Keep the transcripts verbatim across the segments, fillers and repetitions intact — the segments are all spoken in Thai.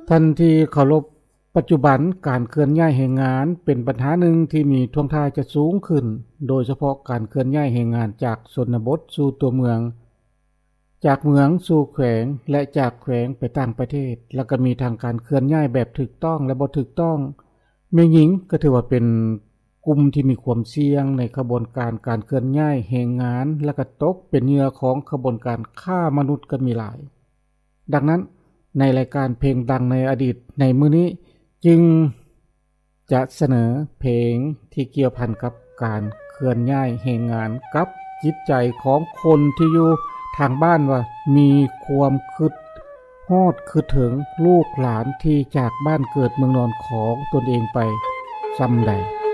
ท่านที่เคารพปัจจุบันการเคลื่อนย้ายแรงงานเป็นปัญหาหนึ่งที่มีท่วงท่าจะสูงขึ้นโดยเฉพาะการเคลื่อนย้ายแรงงานจากชนบทสู่ตัวเมืองจากเมืองสู่แขวงและจากแขวงไปต่างประเทศแล้วก็มีทางการเคลื่อนย้ายแบบถูกต้องและบ่ถูกต้องแม่หญิงก็ถือว่าเป็นกลุ่มที่มีความเสี่ยงในขบวนการการเคลื่อนย้ายแรงงานและก็ตกเป็นเหยื่อของขบวนการค้ามนุษย์ก็มีหลายดังนั้นในรายการเพลงดังในอดีตในมื้อนี้จึงจะเสนอเพลงที่เกี่ยวพันกับการเคลื่อนย้ายแรงงานกับจิตใจของคนที่อยู่ทางบ้านว่ามีความคิดฮอดคิดถึงลูกหลานที่จากบ้านเกิดเมืองนอนของตนเองไปส่ำใด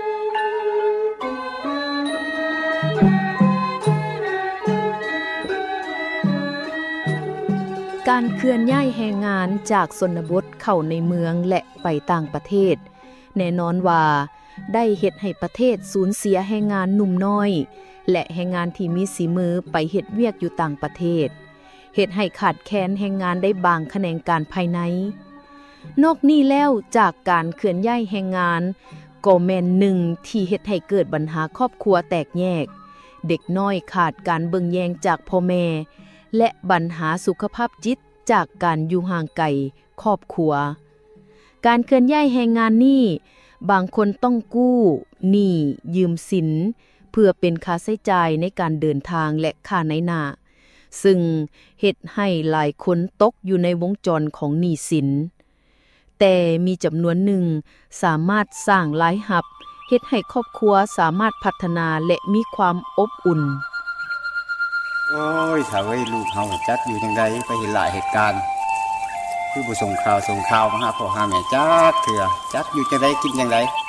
การเคลื่อนย้ายแรงงานจากชนบทเข้าในเมืองและไปต่างประเทศแน่นอนว่าได้เฮ็ดให้ประเทศสูญเสียแรงงานหนุ่มน้อยและแรงงานที่มีฝีมือไปเฮ็ดเวียกอยู่ต่างประเทศเฮ็ดให้ขาดแคลนแรงงานได้บางแขนงการภายในนอกนี้แล้วจากการเคลื่อนย้ายแรงงานก็แม่นหนึ่งที่เฮ็ดให้เกิดปัญหาครอบครัวแตกแยกเด็กน้อยขาดการเบิ่งแยงจากพ่อแม่และปัญหาสุขภาพจิตจากการอยู่ห่างไกลครอบครัวการเคลื่อนย้ายแรงงานนี้บางคนต้องกู้หนี้ยืมสินเพื่อเป็นค่าใช้จ่ายในการเดินทางและค่าในหน้าซึ่งเฮ็ดให้หลายคนตกอยู่ในวงจรของหนี้สินแต่มีจำนวนหนึ่งสามารถสร้างรายรับเฮ็ดให้ครอบครัวสามารถพัฒนาและมีความอบอุ่นโอ้ยถ้าไว้ลูกเฮาจักอยู่จังได๋ไปเห็นหลายเหตุการณ์คือบ่ส่งข่าวส่งข่าวมาหาพ่อหาแม่จักเทื่อจักอยู่จังได๋กินจังได๋